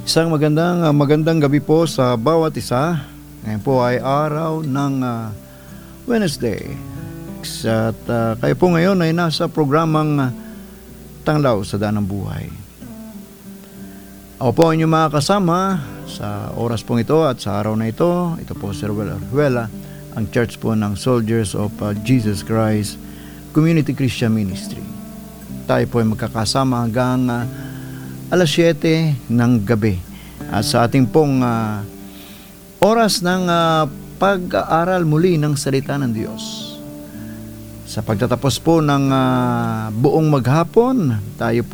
Isang magandang gabi po sa bawat isa. Ngayon po ay araw ng Wednesday. At kayo po ngayon ay nasa programang Tanglaw sa Daan ng Buhay. Ako po ang inyong mga kasama sa oras pong ito at sa araw na ito. Ito po si Ruel Arguela, ang church po ng Soldiers of Jesus Christ Community Christian Ministry. Tayo po ay magkakasama hanggang alas 7 ng gabi. At sa ating pong oras ng pag-aaral muli ng salita ng Diyos. Sa pagtatapos po ng buong maghapon, tayo po